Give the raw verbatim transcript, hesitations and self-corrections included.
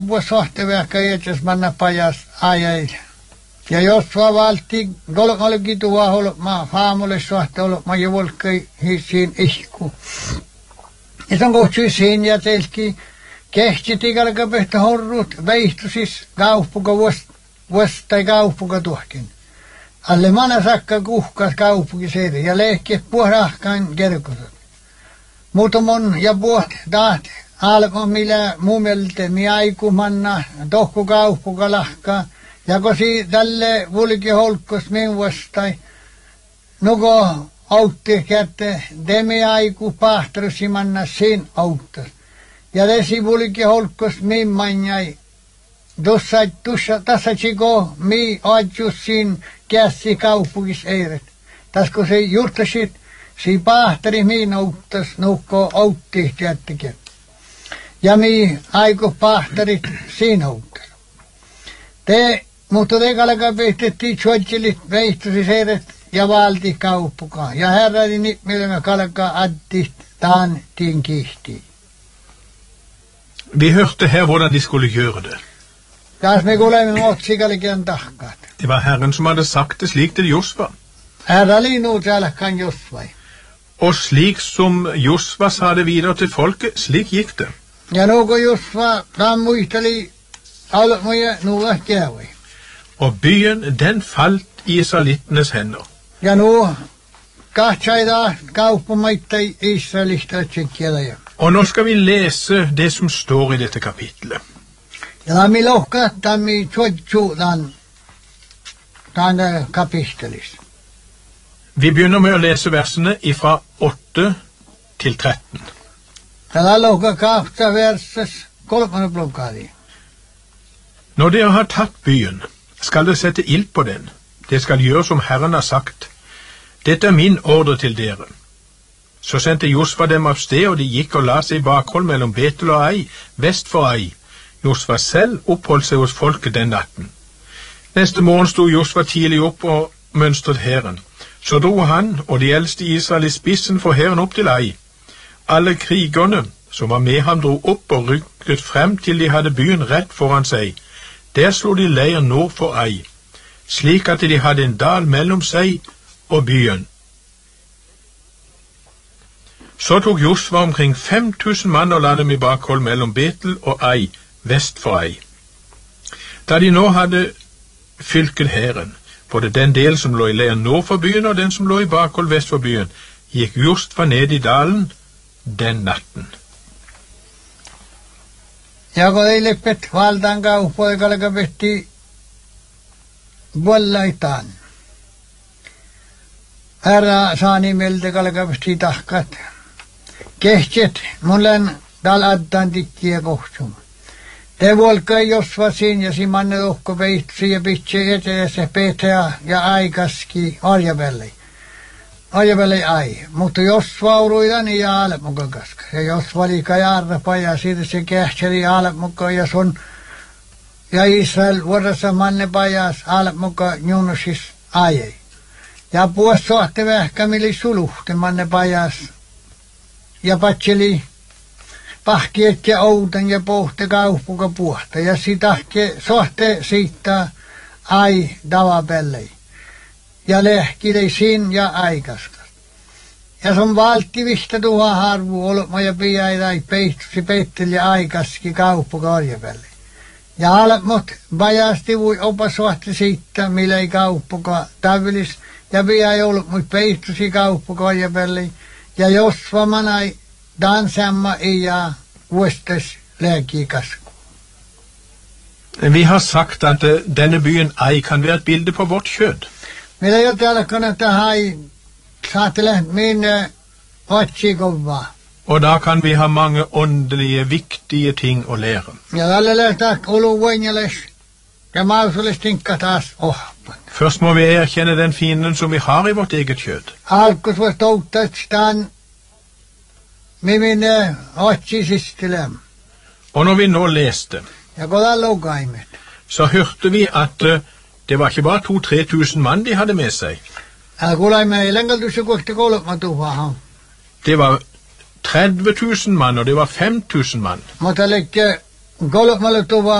sohteverkka etes manna pajas ajai. Ja jos vaan valti kolmallakin tuolla olma faamulle sohte olma ja volkkai hissiin ihku. Ja se on kohtui siinä ja teilki kehti tikalka pehtä horrut veihtu siis kauppuka vuosta tai kauppuka tuohkin. Alle mana sakka kuhkas kauppuki seeri ja lehke puhrahkaan kerkosot. Muutamon ja puht taht alko millä muumelte mi aiku manna tohku kauppuka lahkaa. Ja kun si tälle vulki holkkos minvastai, nuko autti kätte demi aiku pahtarusi manna sin auttas. Ja desi vulki holkkos min manjai, tuossa tässä tsiko mi adjus sin kässi kauppukis eiret. Tässä kun se juttasit, si pahtari min auttas, nuko autti kättikin. Ja mi aiku pahtarit sin auttas. Te Mutta tekalaka pehtettiin tsuotselit veihtusi seiret ja valti kauppukaan. Ja herrani nipmilmä kalka addi taan tin kihti. Vi hørte her hvordan de skulle gjøre det. Taas me kuulemme motsikallikin tahkaat. Det var Herren som hadde sagt det slik til Josva. Herra oli nu tälläkään Josvai. Og slik som Josva sa det videre til folket, slik gikk det. Ja nu kun Josva rammuisteli almoja nuva kävi. Og byen, den falt i israelittenes hender. Ja nu katsaida kauppumaita Israelista tsekkielä. Og nå skal vi lese det som står i dette kapitlet. Ja lämmi lohkahtaa mi tsuotsuudan tänne kapittelis. Vi begynner med å lese versene ifra åtte til tretten. Tällä lohka kahta verses kolmannen blokkaadi. Når dere har tatt byen, skal dere sette ild på den. Det skal gjøre som Herren har sagt. Dette er min ordre til dere. Så sendte Josva dem av sted, og de gikk og la seg i bakhold mellom Betel og Ai, vest for Ai. Josva selv oppholdt seg hos folket den natten. Neste morgen sto Josva tidlig opp og mønstret hæren. Så dro han og de eldste i Israel i spissen for hæren opp til Ai. Alle krigerne som var med ham dro opp og rykket frem til de hadde byen rett foran seg. Der slo de leir nord for Ai, slik at de hadde en dal mellom seg og byen. Så tok Josva omkring fem tusen mann og la dem i bakhold mellom Betel og Ai, vest for Ai. Da de nå hadde fylket hæren, både den del som lå i leir nord for byen og den som lå i bakhold vest for byen, gikk Josva ned i dalen den natten. Ja kun ei leppet valtaan kauppoja kalka pehti vuollaitaan. Herra saani meiltä kalka pehti tahkat. Kehtset mullen dal addan tikkiä kohtum. Te volkai Josva siin ja simanne uhko peitsi ja pitsi eteessä pehteä ja aikaski arjavellei. Arjavellei ai. Mutta Josva uruidan ja alet mukaan kaska. Ja Josva oli kajarrapa ja siitä se kähtseli alet mukaan ja sun ja Israel vuodessa manne pajas alet mukaan junusis ai. Ja puos sohte vähkämili suluhte manne pajas ja patseli pahkiet ja outen ja pohte kauppuka puhta. Ja sitahke sohte siitä ai davapellei. Ja lehkidei siin ja aikaskas. Ja sun valtti vihta tuha harvu olma ja piäidai peihtusi peitteli ja aikaski kauppuka orjapellei. Ja alemot vajasti vui opa sohte siitä, millä ei kauppuka täylis. Ja piäi ollut mui peihtusi kauppuka orjapellei. Ja Josva manai dansamma ja vuostes läkikasku. Vi har sagt at uh, denne byen Ai kan være et bilde på vårt kjød. Meillä ei ole täällä kannattaa hai saatele minne otsikova. Og da kan vi ha mange åndelige, viktige ting å lære. Ja tällä lähtää oluvuenjales ja mausules tinkka taas ohpan. Først må vi erkjenne den fienden som vi har i vårt eget kjød. Alkus var toutastaan minne otsisistelem. Og når vi nå leste, ja kodan lugaimet, så hørte vi at uh, det var ikke bare to-tre tusen mann de hadde med seg. Ja kuulaimme ei lengaltusse kohti kolma tuhahan. Det var tretti tusen mann, og det var fem tusen mann. Mutta lekke golokmalle tuva